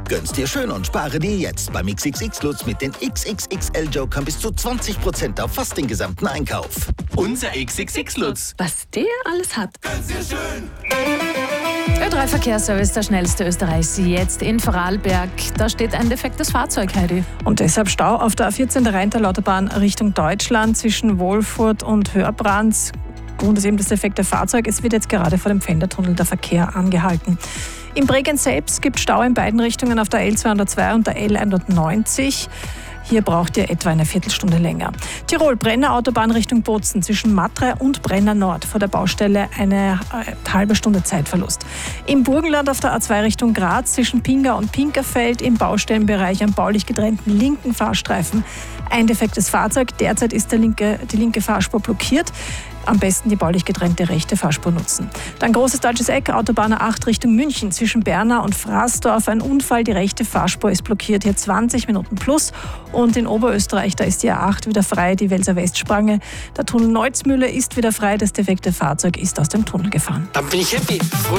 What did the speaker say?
Gönn's dir schön und spare dir jetzt beim XXX Lutz mit den XXXL Jokern bis zu 20% auf fast den gesamten Einkauf. Unser XXX Lutz. Was der alles hat. Gönn's dir schön. Ö3 Verkehrsservice, der schnellste Österreichs, jetzt in Vorarlberg. Da steht ein defektes Fahrzeug, Heidi. Und deshalb Stau auf der A14 der Rheintal-Autobahn Richtung Deutschland zwischen Wolfurt und Hörbrands. Grund ist eben das defekte Fahrzeug. Es wird jetzt gerade vor dem Pfändertunnel der Verkehr angehalten. In Bregenz selbst gibt es Stau in beiden Richtungen auf der L202 und der L190. Hier braucht ihr etwa eine Viertelstunde länger. Tirol, Brenner Autobahn Richtung Bozen zwischen Matre und Brenner Nord. Vor der Baustelle eine halbe Stunde Zeitverlust. Im Burgenland auf der A2 Richtung Graz zwischen Pinga und Pinkerfeld im Baustellenbereich am baulich getrennten linken Fahrstreifen ein defektes Fahrzeug. Derzeit ist die linke Fahrspur blockiert. Am besten die baulich getrennte rechte Fahrspur nutzen. Dann großes deutsches Eck, Autobahn A8 Richtung München zwischen Berna und Fraßdorf. Ein Unfall, die rechte Fahrspur ist blockiert, hier 20 Minuten plus. Und in Oberösterreich, da ist die A8 wieder frei, die Welser Westsprange. Der Tunnel Neuzmühle ist wieder frei, das defekte Fahrzeug ist aus dem Tunnel gefahren. Dann bin ich happy.